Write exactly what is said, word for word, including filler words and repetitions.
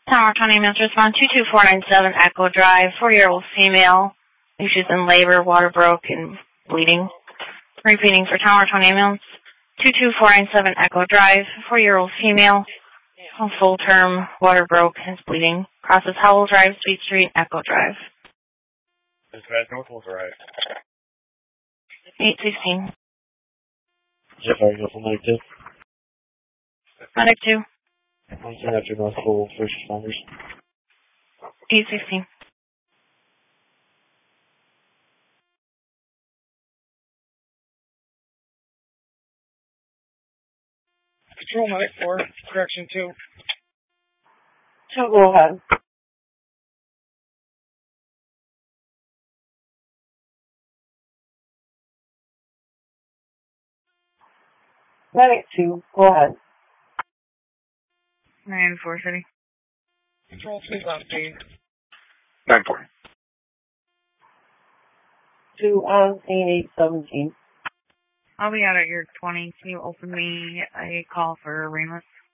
Tower twenty minutes respond two two four nine seven Echo Drive, four-year-old female. She's in labor, water broke, and bleeding. Repeating for Tower twenty minutes, two two four nine seven Echo Drive, four-year-old female. Full term, water broke, and bleeding. Crosses Howell Drive, Sweet Street, Echo Drive. Dispatch Northwell Drive. eight sixteen. Jeff, are you going for Medic two? Medic two. I'm sending out your Northwell first responders. eight sixteen. Control Medic four, correction two. So go ahead. Medic two, go ahead. nine four City. Control two, last scene. nine four. two on scene eight seventeen. I'll be out at your twenty. Can you open me a call for Remus?